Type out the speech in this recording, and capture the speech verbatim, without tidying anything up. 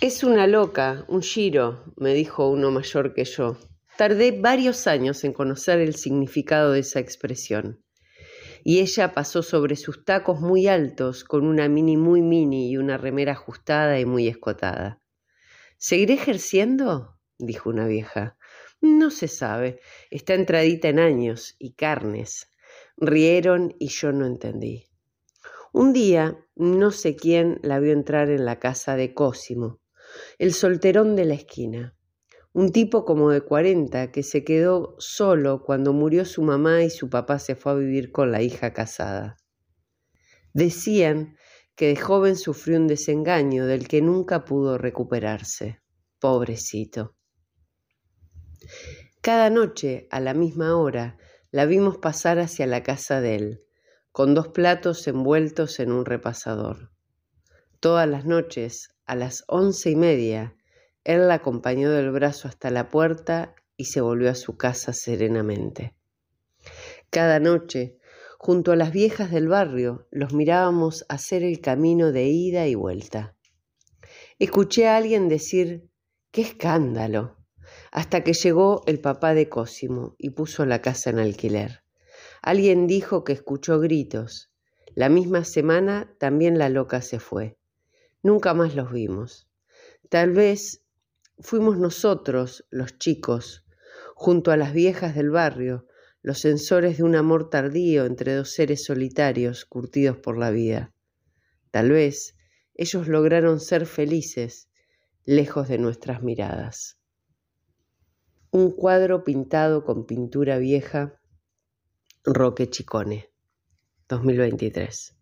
Es una loca, un giro, me dijo uno mayor que yo. Tardé varios años en conocer el significado de esa expresión. Y ella pasó sobre sus tacos muy altos, con una mini muy mini y una remera ajustada y muy escotada. ¿Seguiré ejerciendo?, dijo una vieja. No se sabe, está entradita en años y carnes. Rieron y yo no entendí. Un día, no sé quién la vio entrar en la casa de Cosimo, el solterón de la esquina. Un tipo como de cuarenta que se quedó solo cuando murió su mamá y su papá se fue a vivir con la hija casada. Decían que de joven sufrió un desengaño del que nunca pudo recuperarse. Pobrecito. Cada noche, a la misma hora, la vimos pasar hacia la casa de él, con dos platos envueltos en un repasador. Todas las noches, a las once y media, él la acompañó del brazo hasta la puerta y se volvió a su casa serenamente. Cada noche, junto a las viejas del barrio, los mirábamos hacer el camino de ida y vuelta. Escuché a alguien decir, ¡qué escándalo!, hasta que llegó el papá de Cosimo y puso la casa en alquiler. Alguien dijo que escuchó gritos. La misma semana también la loca se fue. Nunca más los vimos. Tal vez fuimos nosotros, los chicos, junto a las viejas del barrio, los censores de un amor tardío entre dos seres solitarios curtidos por la vida. Tal vez ellos lograron ser felices, lejos de nuestras miradas. Un cuadro pintado con pintura vieja, Roque Chicone, dos mil veintitrés.